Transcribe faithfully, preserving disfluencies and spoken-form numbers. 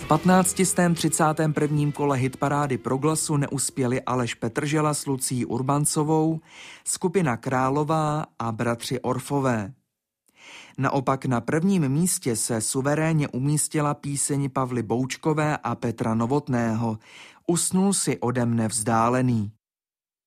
patnáctistém třicátém prvním kole hitparády Proglasu neuspěli Aleš Petržela s Lucí Urbancovou, skupina Králová a bratři Orfové. Naopak na prvním místě se suverénně umístila píseň Pavly Boučkové a Petra Novotného Usnul si ode mne vzdálený.